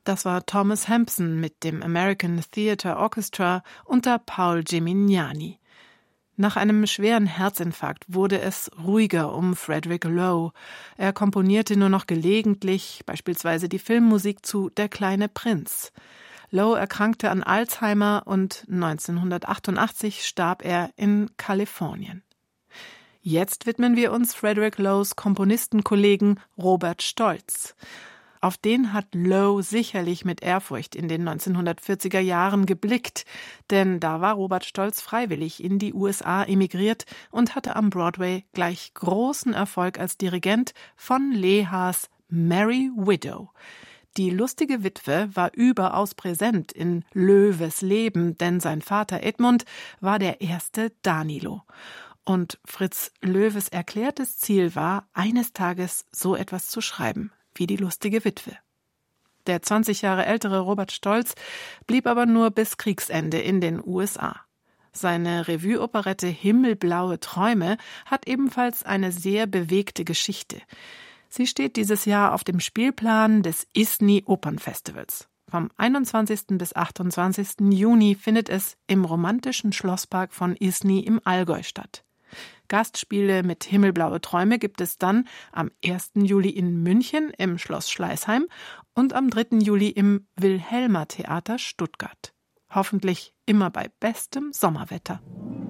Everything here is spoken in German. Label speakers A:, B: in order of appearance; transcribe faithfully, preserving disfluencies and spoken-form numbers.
A: Das war Thomas Hampson mit dem American Theatre Orchestra unter Paul Gimignani. Nach einem schweren Herzinfarkt wurde es ruhiger um Frederick Loewe. Er komponierte nur noch gelegentlich, beispielsweise die Filmmusik zu Der kleine Prinz. Loewe erkrankte an Alzheimer und neunzehnhundertachtundachtzig starb er in Kalifornien. Jetzt widmen wir uns Frederick Loewes Komponistenkollegen Robert Stolz. Auf den hat Loewe sicherlich mit Ehrfurcht in den neunzehnhundertvierziger Jahren geblickt, denn da war Robert Stolz freiwillig in die U S A emigriert und hatte am Broadway gleich großen Erfolg als Dirigent von Lehars Merry Widow. Die lustige Witwe war überaus präsent in Loewes Leben, denn sein Vater Edmund war der erste Danilo. Und Fritz Loewes erklärtes Ziel war, eines Tages so etwas zu schreiben wie die lustige Witwe. Der zwanzig Jahre ältere Robert Stolz blieb aber nur bis Kriegsende in den U S A. Seine Revue-Operette Himmelblaue Träume hat ebenfalls eine sehr bewegte Geschichte. Sie steht dieses Jahr auf dem Spielplan des ISNI Opernfestivals. Vom einundzwanzigsten bis achtundzwanzigsten Juni findet es im romantischen Schlosspark von ISNI im Allgäu statt. Gastspiele mit Himmelblaue Träume gibt es dann am ersten Juli in München im Schloss Schleißheim und am dritten Juli im Wilhelmer Theater Stuttgart. Hoffentlich immer bei bestem Sommerwetter.